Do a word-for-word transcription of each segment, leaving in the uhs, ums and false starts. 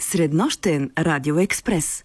Среднощен радиоекспрес.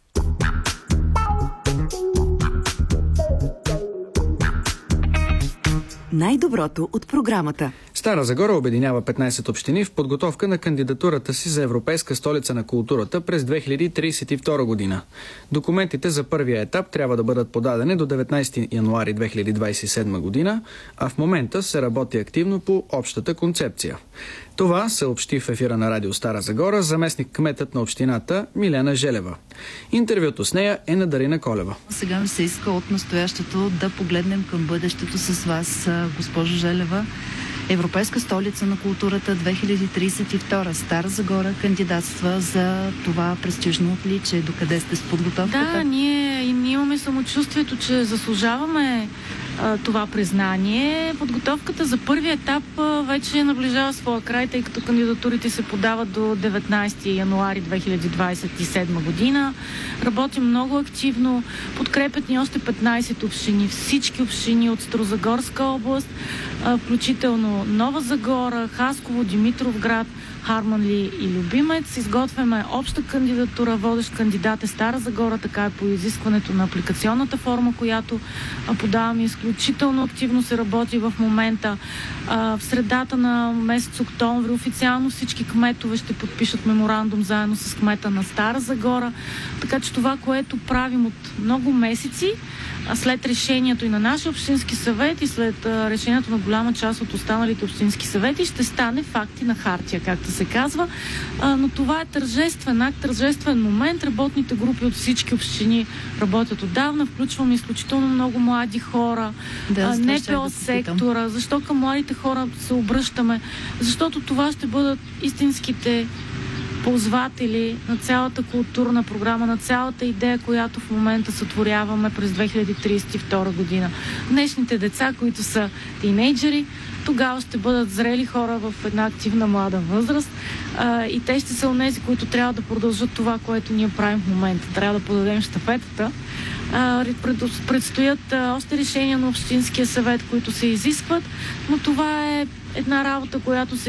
Най-доброто от програмата. Стара Загора обединява петнайсет общини в подготовка на кандидатурата си за Европейска столица на културата през две хиляди трийсет и втора година. Документите за първия етап трябва да бъдат подадени до деветнайсети януари две хиляди двайсет и седма година, а в момента се работи активно по общата концепция. Това съобщи в ефира на радио Стара Загора заместник-кметът на общината Милена Желева. Интервюто с нея е на Дарина Колева. Сега ми се иска от настоящето да погледнем към бъдещето с вас, госпожо Желева. Европейска столица на културата две хиляди трийсет и втора. Стара Загора кандидатства за това престижно отличие. Докъде сте с подготовката? Да, ние, и ние имаме самочувствието, че заслужаваме а, това признание. Подготовката за първия етап а, вече наближава своя край, тъй като кандидатурите се подават до деветнайсети януари две хиляди двайсет и седма година. Работим много активно. Подкрепят ни още петнайсет общини. Всички общини от Старозагорска област, а, включително Нова Загора, Хасково, Димитровград, Харманли и Любимец. Изготвяме обща кандидатура. Водещ кандидат е Стара Загора, така е по изискването на апликационната форма, която подаваме. Изключително активно се работи в момента. В средата на месец октомври официално всички кметове ще подпишат меморандум заедно с кмета на Стара Загора. Така че това, което правим от много месеци, след решението и на нашия общински съвет и след решението на голяма част от останалите общински съвети, ще стане факти на хартия, както се казва. Но това е тържествен акт, тържествен момент. Работните групи от всички общини работят отдавна. Включваме изключително много млади хора, да, НПО сектора. Защо към младите хора се обръщаме? Защото това ще бъдат истинските ползватели на цялата културна програма, на цялата идея, която в момента сътворяваме през две хиляди трийсет и втора година. Днешните деца, които са тинейджери, тогава ще бъдат зрели хора в една активна млада възраст а, и те ще са онези, които трябва да продължат това, което ние правим в момента. Трябва да подадем щафетата. А, предстоят а, още решения на Общинския съвет, които се изискват, но това е една работа, която се